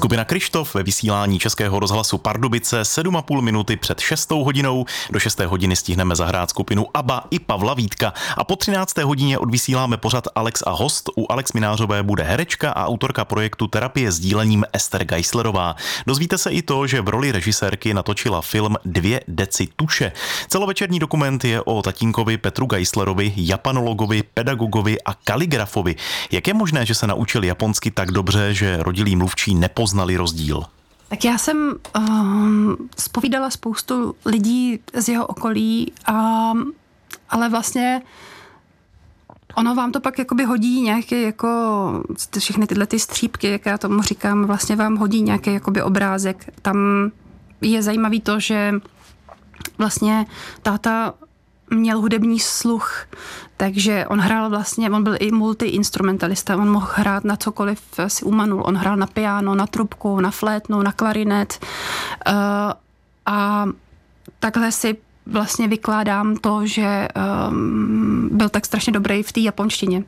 Skupina Kryštof ve vysílání Českého rozhlasu Pardubice 7,5 minuty před 6. hodinou. Do 6. hodiny stihneme zahrát skupinu ABBA i Pavla Vítka a po 13. hodině odvysíláme pořad Alex a host. U Alex Minářové bude herečka a autorka projektu Terapie sdílením Ester Geislerová. Dozvíte se i to, že v roli režisérky natočila film 2 deci tuše. Celovečerní dokument je o tatínkovi Petru Geislerovi, japanologovi, pedagogovi a kaligrafovi. Jak je možné, že se naučil japonsky tak dobře, že rodilí mluvčí nepoznali rozdíl? Tak já jsem zpovídala spoustu lidí z jeho okolí, ale vlastně ono vám to pak jakoby hodí nějaké jako všechny tyhle ty střípky, jak já tomu říkám, vlastně vám hodí nějaký jakoby obrázek. Tam je zajímavý to, že vlastně táta měl hudební sluch, takže on hrál vlastně, on byl i multiinstrumentalista, on mohl hrát na cokoliv si umanul, on hrál na piano, na trubku, na flétnu, na klarinet a takhle si vlastně vykládám to, že byl tak strašně dobrý v té japonštině.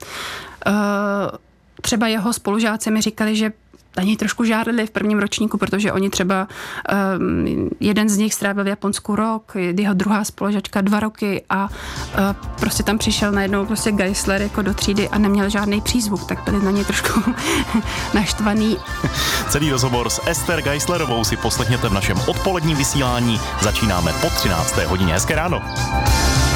Třeba jeho spolužáci mi říkali, že na něj trošku žárlili v prvním ročníku, protože oni třeba, jeden z nich strávil v Japonsku rok, jeho druhá spolužačka 2 roky a prostě tam přišel najednou prostě Geisler jako do třídy a neměl žádný přízvuk, tak byli na něj trošku naštvaný. Celý rozhovor s Ester Geislerovou si poslechněte v našem odpoledním vysílání. Začínáme po 13. hodině. Hezké ráno.